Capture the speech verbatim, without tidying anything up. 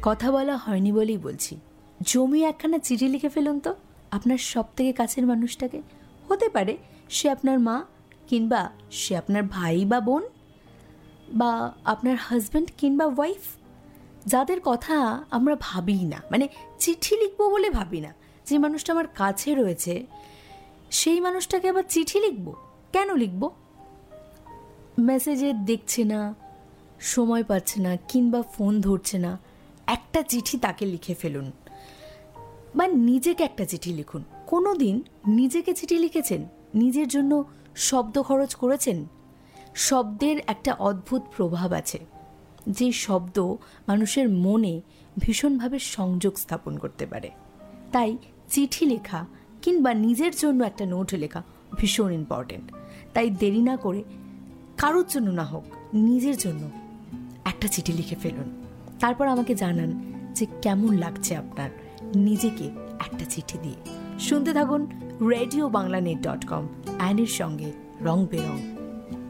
কথা বলা হয়নি বলেই বলছি, জমি একখানা চিঠি লিখে ফেলুন তো আপনার সব থেকে কাছের মানুষটাকে। হতে পারে সে আপনার মা, কিংবা সে আপনার ভাই বা বোন, বা আপনার হাজব্যান্ড কিংবা ওয়াইফ, যাদের কথা আমরা ভাবিই না, মানে চিঠি লিখবো বলে ভাবি না। যে মানুষটা আমার কাছে রয়েছে সেই মানুষটাকে আবার চিঠি লিখবো? কেন লিখবো? মেসেজে দেখছে না, সময় পাচ্ছে না, কিংবা ফোন ধরছে না, একটা চিঠি তাকে লিখে ফেলুন। বা নিজেকে একটা চিঠি লিখুন। কোনো দিন নিজেকে চিঠি লিখেছেন? নিজের জন্য শব্দ খরচ করেছেন? শব্দের একটা অদ্ভুত প্রভাব আছে, যে শব্দ মানুষের মনে ভীষণভাবে সংযোগ স্থাপন করতে পারে। তাই চিঠি লেখা কিংবা নিজের জন্য একটা নোট লেখা ভীষণ ইম্পর্টেন্ট। তাই দেরি না করে, কারোর জন্য না হোক, নিজের জন্য একটা চিঠি লিখে ফেলুন। তারপর আমাকে জানান যে কেমন লাগছে আপনার নিজেকে একটা চিঠি দিয়ে। শুনতে থাকুন radio Bangla net dot com, আইনের সঙ্গে রং বেরং।